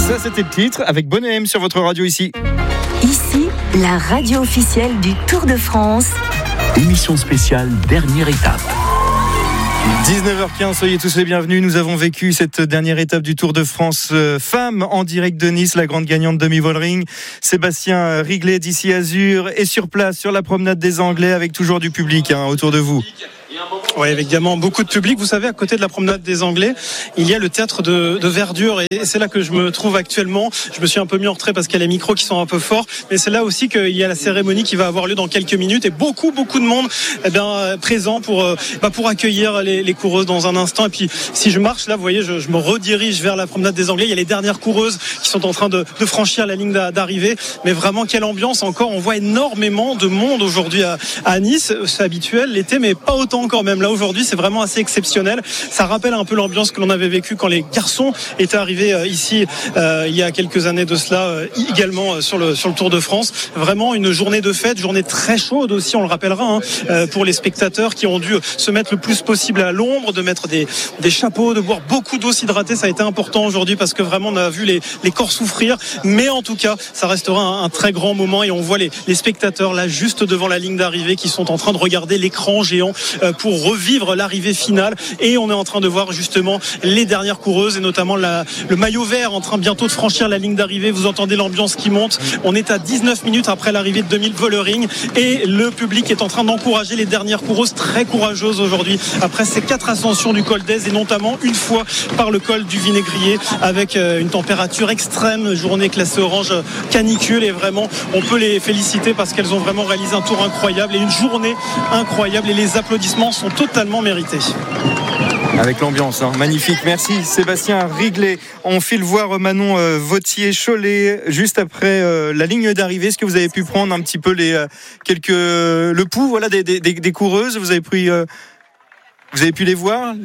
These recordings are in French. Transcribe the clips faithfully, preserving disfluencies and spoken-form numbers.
Ça, c'était le titre avec Bonnet M sur votre radio ici. Ici, la radio officielle du Tour de France. Émission spéciale, dernière étape. dix-neuf heures quinze, soyez tous les bienvenus. Nous avons vécu cette dernière étape du Tour de France euh, femmes en direct de Nice, la grande gagnante demi-Vollering. Sébastien Riglet d'ici Azur est sur place sur la promenade des Anglais avec toujours du public hein, autour de vous. Oui, évidemment, beaucoup de public. Vous savez, à côté de la promenade des Anglais, il y a le théâtre de, de Verdure et c'est là que je me trouve actuellement. Je me suis un peu mis en retrait parce qu'il y a les micros qui sont un peu forts, mais c'est là aussi qu'il y a la cérémonie qui va avoir lieu dans quelques minutes et beaucoup, beaucoup de monde eh bien, présent pour, bah, pour accueillir les, les coureuses dans un instant. Et puis, si je marche là, vous voyez, je, je me redirige vers la promenade des Anglais. Il y a les dernières coureuses qui sont en train de, de franchir la ligne d'arrivée. Mais vraiment, quelle ambiance encore. On voit énormément de monde aujourd'hui à, à Nice. C'est habituel l'été, mais pas autant encore même. Là aujourd'hui c'est vraiment assez exceptionnel. Ça rappelle un peu l'ambiance que l'on avait vécue quand les garçons étaient arrivés euh, ici euh, il y a quelques années de cela euh, également euh, sur le sur le Tour de France. Vraiment une journée de fête, journée très chaude aussi, on le rappellera hein, euh, pour les spectateurs qui ont dû se mettre le plus possible à l'ombre, de mettre des des chapeaux, de boire beaucoup d'eau, s'hydrater. Ça a été important aujourd'hui parce que vraiment on a vu les les corps souffrir. Mais en tout cas ça restera un, un très grand moment et on voit les les spectateurs là juste devant la ligne d'arrivée qui sont en train de regarder l'écran géant euh, pour revivre l'arrivée finale et on est en train de voir justement les dernières coureuses et notamment la, le maillot vert en train bientôt de franchir la ligne d'arrivée. Vous entendez l'ambiance qui monte. On est à dix-neuf minutes après l'arrivée de deux mille Vollering et le public est en train d'encourager les dernières coureuses très courageuses aujourd'hui après ces quatre ascensions du col d'Aise et notamment une fois par le col du Vinaigrier avec une température extrême, journée classée orange canicule et vraiment on peut les féliciter parce qu'elles ont vraiment réalisé un tour incroyable et une journée incroyable et les applaudissements sont totalement mérité. Avec l'ambiance, hein. Magnifique. Merci Sébastien Riglet. On file voir Manon euh, Vautier-Cholet juste après euh, la ligne d'arrivée. Est-ce que vous avez pu prendre un petit peu les euh, quelques le pouls, voilà, des, des, des coureuses. Vous avez pris, euh, vous avez pu les voir.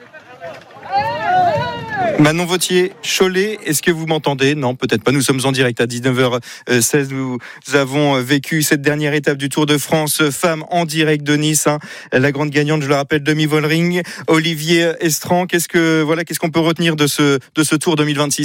Manon Vautier-Cholet, est-ce que vous m'entendez ? Non, peut-être pas. Nous sommes en direct à dix-neuf heures seize. Nous avons vécu cette dernière étape du Tour de France femmes en direct de Nice. Hein. La grande gagnante, je le rappelle, demi-Vollering, Olivier Estran. Qu'est-ce que voilà, qu'est-ce qu'on peut retenir de ce de ce Tour deux mille vingt-six ?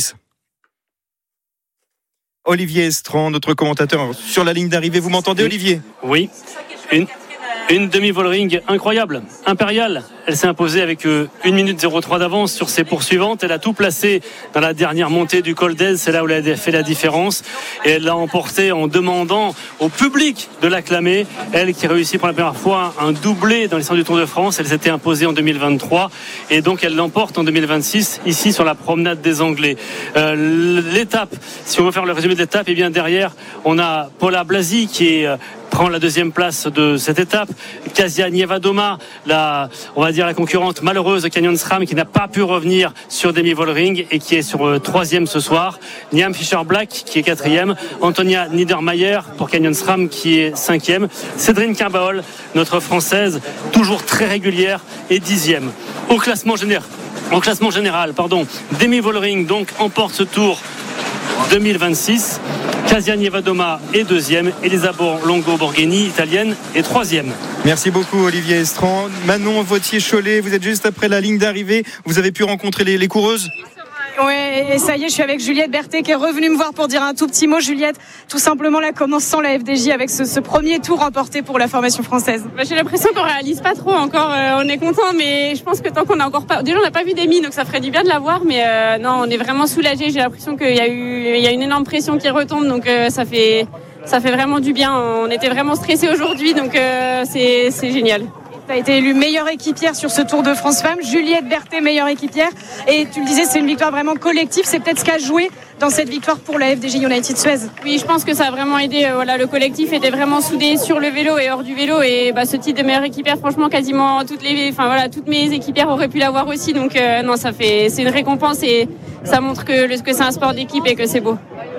Olivier Estran, notre commentateur sur la ligne d'arrivée. Vous m'entendez, Olivier ? Oui. Une. Une demi-Vollering incroyable, impériale. Elle s'est imposée avec une minute zéro trois d'avance sur ses poursuivantes. Elle a tout placé dans la dernière montée du col d'Aise. C'est là où elle a fait la différence. Et elle l'a emporté en demandant au public de l'acclamer. Elle qui réussit pour la première fois un doublé dans l'histoire du Tour de France. Elle s'était imposée en deux mille vingt-trois. Et donc elle l'emporte en deux mille vingt-six, ici sur la promenade des Anglais. Euh, l'étape, si on veut faire le résumé de l'étape, et bien derrière, on a Paula Blasi qui est... prend la deuxième place de cette étape. Kasia Nievadoma, la, on va dire la concurrente malheureuse de Canyon SRAM qui n'a pas pu revenir sur demi-Vollering et qui est sur euh, troisième ce soir. Niam Fischer-Black qui est quatrième. Antonia Niedermayer pour Canyon SRAM qui est cinquième. Cédrine Kimbaol, notre française, toujours très régulière, est dixième. Au classement général, en classement général, pardon, demi-Vollering donc emporte ce tour deux mille vingt-six. Kasia Nievadoma est deuxième, Elisa Longo Borghini, italienne, est troisième. Merci beaucoup Olivier Estran. Manon Vautier-Cholet, vous êtes juste après la ligne d'arrivée. Vous avez pu rencontrer les, les coureuses ? Ouais, et ça y est, je suis avec Juliette Berthet qui est revenue me voir pour dire un tout petit mot. Juliette, tout simplement là, comment sent la F D J avec ce, ce premier tour remporté pour la formation française ? Bah, j'ai l'impression qu'on réalise pas trop encore. Euh, on est content, mais je pense que tant qu'on a encore pas, déjà on n'a pas vu d'Emi, donc ça ferait du bien de la voir. Mais euh, non, on est vraiment soulagés. J'ai l'impression qu'il y a eu, il y a une énorme pression qui retombe, donc euh, ça fait, ça fait vraiment du bien. On était vraiment stressés aujourd'hui, donc euh, c'est, c'est génial. Tu as été élue meilleure équipière sur ce Tour de France Femmes. Juliette Berthet, meilleure équipière. Et tu le disais, c'est une victoire vraiment collective. C'est peut-être ce qu'a joué dans cette victoire pour la F D J United Suez. Oui, je pense que ça a vraiment aidé. Euh, voilà, le collectif était vraiment soudé sur le vélo et hors du vélo. Et bah, ce titre de meilleure équipière, franchement, quasiment toutes les, enfin voilà, toutes mes équipières auraient pu l'avoir aussi. Donc euh, non, ça fait, c'est une récompense et ça montre que, le, que c'est un sport d'équipe et que c'est beau.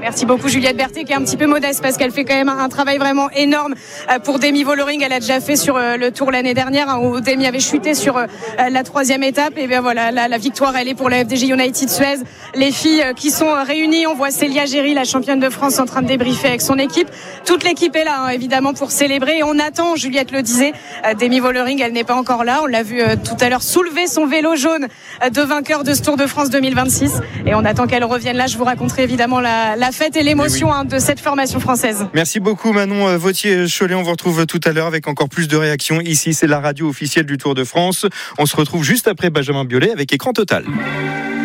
Merci beaucoup Juliette Berthet, qui est un petit peu modeste parce qu'elle fait quand même un travail vraiment énorme pour Demi Vollering. Elle a déjà fait sur le Tour l'année dernière, hein, où Demi avait chuté sur la troisième étape. Et bien voilà, la, la victoire elle est pour la F D J United Suez. Les filles qui sont réunies, on voit Célia Géry, la championne de France, en train de débriefer avec son équipe. Toute l'équipe est là, hein, évidemment, pour célébrer. Et on attend, Juliette le disait, Demi Vollering, elle n'est pas encore là. On l'a vu tout à l'heure soulever son vélo jaune de vainqueur de ce Tour de France deux mille vingt-six. Et on attend qu'elle revienne là. Je vous raconterai évidemment la, la fête et l'émotion oui. hein, de cette formation française. Merci beaucoup Manon Vauthier-Cholet. On vous retrouve tout à l'heure avec encore plus de réactions. Ici, c'est la radio officielle du Tour de France. On se retrouve juste après Benjamin Biolay avec Écran Total.